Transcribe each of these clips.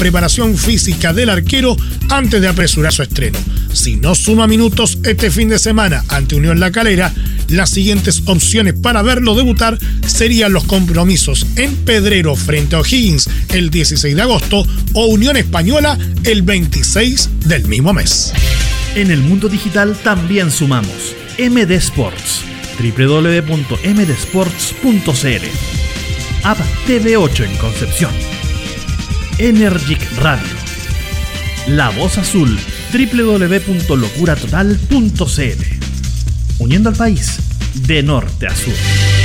preparación física del arquero antes de apresurar su estreno. Si no suma minutos este fin de semana ante Unión La Calera, las siguientes opciones para verlo debutar serían los compromisos en Pedrero frente a O'Higgins el 16 de agosto o Unión Española el 26 del mismo mes. En el mundo digital también sumamos MD Sports, www.mdsports.cl, App TV8 en Concepción, Energic Radio, La Voz Azul, www.locuratotal.cl, uniendo al país de norte a sur.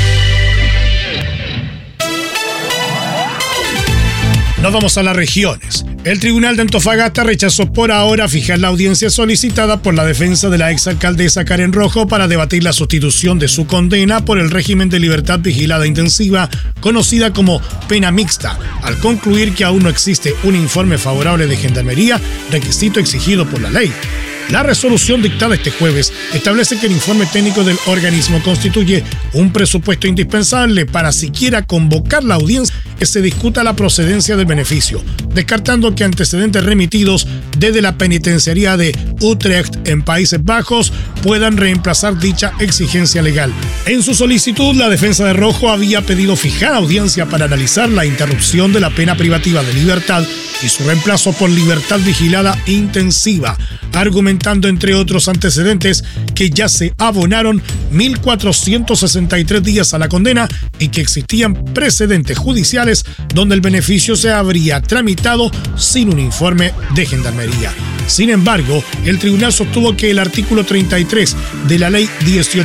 Nos vamos a las regiones. El Tribunal de Antofagasta rechazó por ahora fijar la audiencia solicitada por la defensa de la exalcaldesa Karen Rojo para debatir la sustitución de su condena por el régimen de libertad vigilada intensiva, conocida como pena mixta, al concluir que aún no existe un informe favorable de Gendarmería, requisito exigido por la ley. La resolución dictada este jueves establece que el informe técnico del organismo constituye un presupuesto indispensable para siquiera convocar la audiencia que se discuta la procedencia del beneficio, descartando que antecedentes remitidos desde la penitenciaría de Utrecht en Países Bajos puedan reemplazar dicha exigencia legal. En su solicitud, la defensa de Rojo había pedido fijar audiencia para analizar la interrupción de la pena privativa de libertad y su reemplazo por libertad vigilada intensiva, argumentando entre otros antecedentes que ya se abonaron 1.463 días a la condena y que existían precedentes judiciales donde el beneficio se habría tramitado sin un informe de Gendarmería. Sin embargo, el tribunal sostuvo que el artículo 33 de la ley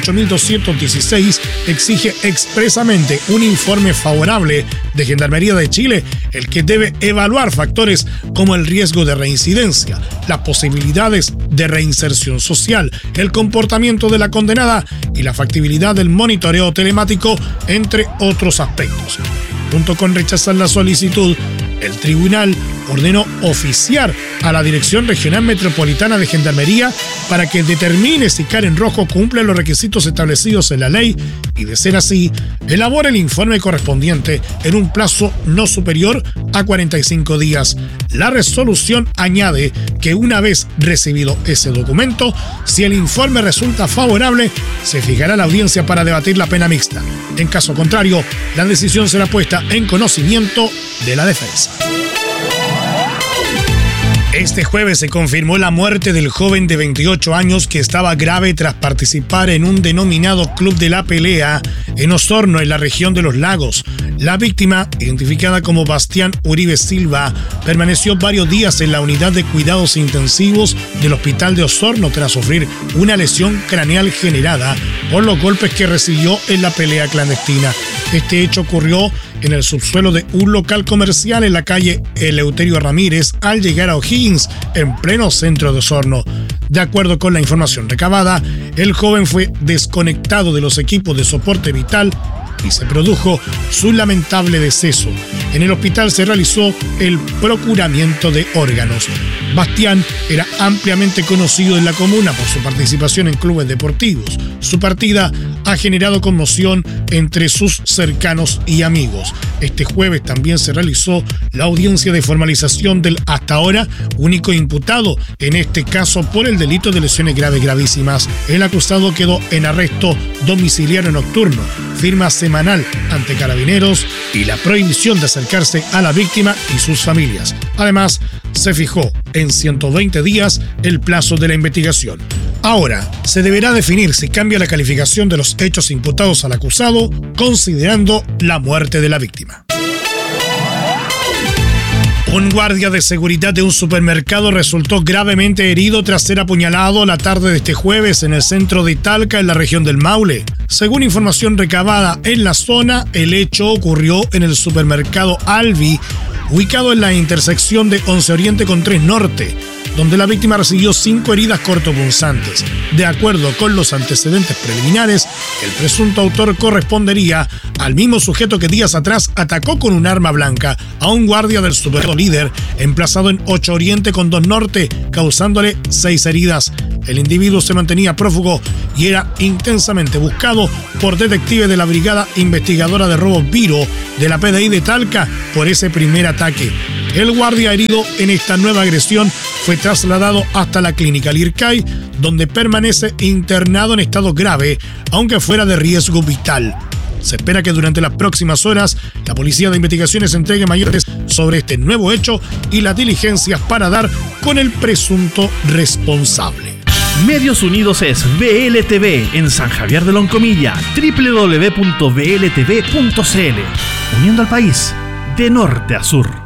18.216 exige expresamente un informe favorable de Gendarmería de Chile, el que debe evaluar factores como el riesgo de reincidencia, las posibilidades de reinserción social, el comportamiento de la condenada y la factibilidad del monitoreo telemático, entre otros aspectos. Junto con rechazar la solicitud, el tribunal ordenó oficiar a la Dirección Regional Metropolitana de Gendarmería para que determine si Karen Rojo cumple los requisitos establecidos en la ley y, de ser así, elabore el informe correspondiente en un plazo no superior a 45 días. La resolución añade que una vez recibido ese documento, si el informe resulta favorable, se fijará la audiencia para debatir la pena mixta. En caso contrario, la decisión será puesta en conocimiento de la defensa. Este jueves se confirmó la muerte del joven de 28 años que estaba grave tras participar en un denominado Club de la Pelea en Osorno, en la región de Los Lagos. La víctima, identificada como Bastián Uribe Silva, permaneció varios días en la unidad de cuidados intensivos del Hospital de Osorno tras sufrir una lesión craneal generada por los golpes que recibió en la pelea clandestina. Este hecho ocurrió en el subsuelo de un local comercial en la calle Eleuterio Ramírez al llegar a O'Higgins, en pleno centro de Osorno. De acuerdo con la información recabada, el joven fue desconectado de los equipos de soporte vital y se produjo su lamentable deceso. En el hospital se realizó el procuramiento de órganos. Bastián era ampliamente conocido en la comuna por su participación en clubes deportivos. Su partida ha generado conmoción entre sus cercanos y amigos. Este jueves también se realizó la audiencia de formalización del hasta ahora único imputado en este caso por el delito de lesiones graves gravísimas. El acusado quedó en arresto domiciliario nocturno, firma semanal ante Carabineros y la prohibición de acercarse a la víctima y sus familias. Además, se fijó en 120 días el plazo de la investigación. Ahora, se deberá definir si cambia la calificación de los hechos imputados al acusado, considerando la muerte de la víctima. Un guardia de seguridad de un supermercado resultó gravemente herido tras ser apuñalado la tarde de este jueves en el centro de Talca, en la región del Maule. Según información recabada en la zona, el hecho ocurrió en el supermercado Albi, ubicado en la intersección de 11 Oriente con 3 Norte, donde la víctima recibió 5 heridas cortopunzantes. De acuerdo con los antecedentes preliminares, el presunto autor correspondería al mismo sujeto que días atrás atacó con un arma blanca a un guardia del supermercado Líder, emplazado en 8 Oriente con 2 Norte, causándole 6 heridas. El individuo se mantenía prófugo y era intensamente buscado por detectives de la Brigada Investigadora de Robos Viro de la PDI de Talca por ese primer ataque. El guardia herido en esta nueva agresión fue trasladado hasta la clínica Lircay, donde permanece internado en estado grave, aunque fuera de riesgo vital. Se espera que durante las próximas horas la Policía de Investigaciones entregue mayores sobre este nuevo hecho y las diligencias para dar con el presunto responsable. Medios Unidos es VLTV en San Javier de Loncomilla, www.vltv.cl, uniendo al país de norte a sur.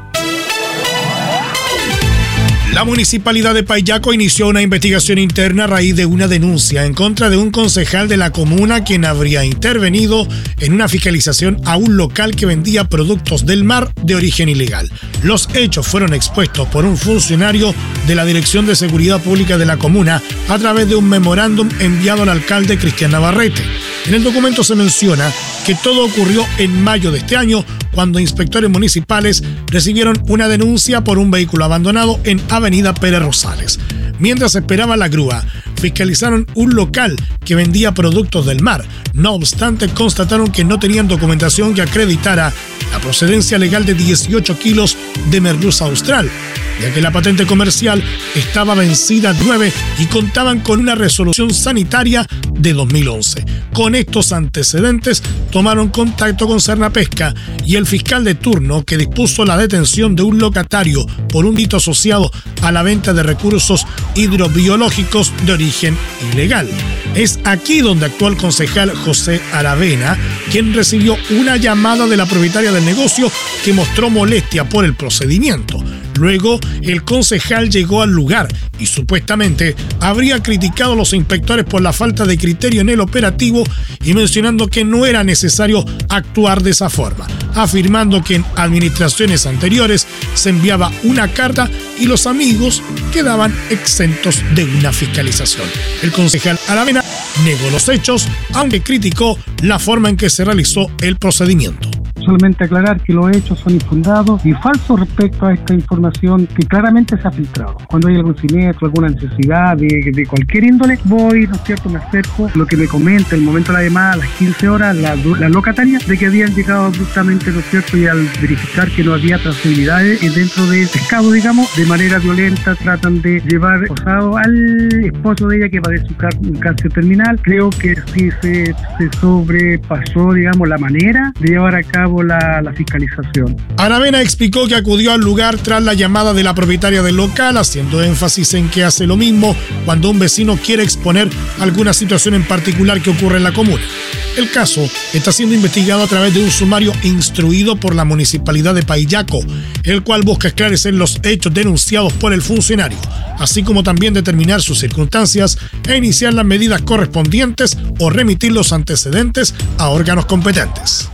La Municipalidad de Payaco inició una investigación interna a raíz de una denuncia en contra de un concejal de la comuna quien habría intervenido en una fiscalización a un local que vendía productos del mar de origen ilegal. Los hechos fueron expuestos por un funcionario de la Dirección de Seguridad Pública de la comuna a través de un memorándum enviado al alcalde Cristian Navarrete. En el documento se menciona que todo ocurrió en mayo de este año, cuando inspectores municipales recibieron una denuncia por un vehículo abandonado en Avenida Pérez Rosales. Mientras esperaban la grúa, fiscalizaron un local que vendía productos del mar. No obstante, constataron que no tenían documentación que acreditara la procedencia legal de 18 kilos de merluza austral, ya que la patente comercial estaba vencida 9 y contaban con una resolución sanitaria de 2011. Con estos antecedentes tomaron contacto con Cernapesca y el fiscal de turno, que dispuso la detención de un locatario por un delito asociado a la venta de recursos hidrobiológicos de origen ilegal. Es aquí donde actuó el concejal José Aravena, quien recibió una llamada de la propietaria del negocio que mostró molestia por el procedimiento. Luego, el concejal llegó al lugar y supuestamente habría criticado a los inspectores por la falta de criterio en el operativo y mencionando que no era necesario actuar de esa forma, afirmando que en administraciones anteriores se enviaba una carta y los amigos quedaban exentos de una fiscalización. El concejal Aravena negó los hechos, aunque criticó la forma en que se realizó el procedimiento. Solamente aclarar que los hechos son infundados y falsos respecto a esta información que claramente se ha filtrado. Cuando hay algún siniestro, alguna necesidad de cualquier índole, voy, ¿no es cierto?, me acerco. Lo que me comenta en el momento de la llamada, a las 15 horas, la locataria, de que habían llegado abruptamente, ¿no es cierto?, y al verificar que no había trazabilidades dentro del pescado, digamos, de manera violenta tratan de llevar posado al esposo de ella que padece un cáncer terminal. Creo que sí se sobrepasó, digamos, la manera de llevar a cabo la fiscalización. Aravena explicó que acudió al lugar tras la llamada de la propietaria del local, haciendo énfasis en que hace lo mismo cuando un vecino quiere exponer alguna situación en particular que ocurre en la comuna. El caso está siendo investigado a través de un sumario instruido por la Municipalidad de Payaco, el cual busca esclarecer los hechos denunciados por el funcionario, así como también determinar sus circunstancias e iniciar las medidas correspondientes o remitir los antecedentes a órganos competentes.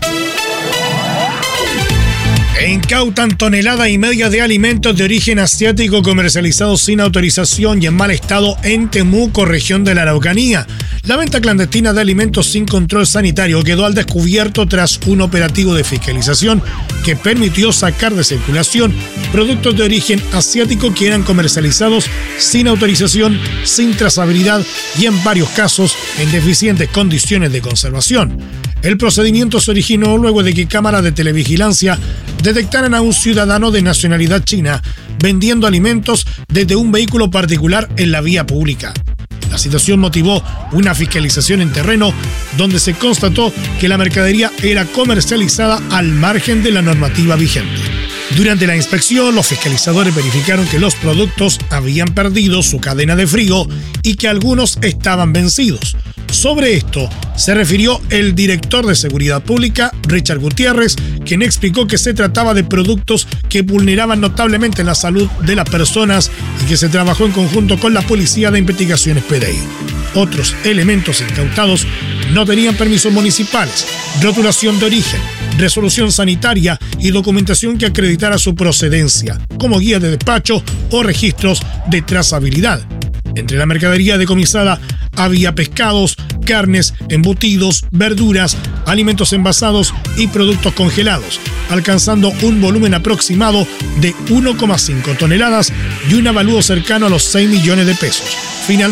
Incautan 1,5 toneladas de alimentos de origen asiático comercializados sin autorización y en mal estado en Temuco, región de la Araucanía. La venta clandestina de alimentos sin control sanitario quedó al descubierto tras un operativo de fiscalización que permitió sacar de circulación productos de origen asiático que eran comercializados sin autorización, sin trazabilidad y en varios casos en deficientes condiciones de conservación. El procedimiento se originó luego de que cámaras de televigilancia detectaran a un ciudadano de nacionalidad china vendiendo alimentos desde un vehículo particular en la vía pública. La situación motivó una fiscalización en terreno donde se constató que la mercadería era comercializada al margen de la normativa vigente. Durante la inspección, los fiscalizadores verificaron que los productos habían perdido su cadena de frío y que algunos estaban vencidos. Sobre esto se refirió el director de Seguridad Pública, Richard Gutiérrez, quien explicó que se trataba de productos que vulneraban notablemente la salud de las personas y que se trabajó en conjunto con la Policía de Investigaciones PDI. Otros elementos incautados no tenían permisos municipales, rotulación de origen, resolución sanitaria y documentación que acreditara su procedencia, como guía de despacho o registros de trazabilidad. Entre la mercadería decomisada había pescados, carnes, embutidos, verduras, alimentos envasados y productos congelados, alcanzando un volumen aproximado de 1,5 toneladas y un avalúo cercano a los 6 millones de pesos. Finalmente,